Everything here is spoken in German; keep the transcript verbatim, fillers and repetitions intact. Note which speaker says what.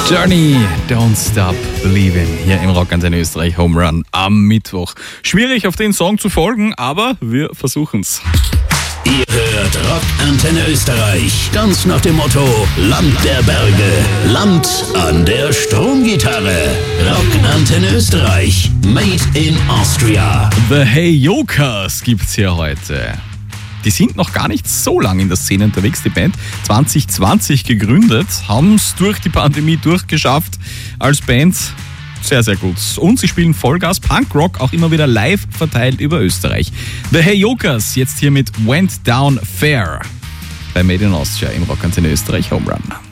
Speaker 1: Journey, Don't Stop Believing, hier im Rockantenne Österreich Home Run am Mittwoch. Schwierig auf den Song zu folgen, aber wir versuchen's.
Speaker 2: Ihr hört Rockantenne Österreich, ganz nach dem Motto Land der Berge, Land an der Stromgitarre. Rockantenne Österreich, made in Austria.
Speaker 1: The Hey Jokers gibt's hier heute. Die sind noch gar nicht so lange in der Szene unterwegs, die Band. zwanzig zwanzig gegründet, haben es durch die Pandemie durchgeschafft als Band. Sehr, sehr gut. Und sie spielen Vollgas, Punkrock, auch immer wieder live verteilt über Österreich. The Hey Jokers, jetzt hier mit Went Down Fair bei Made in Austria im Rockantenne Österreich Home Run.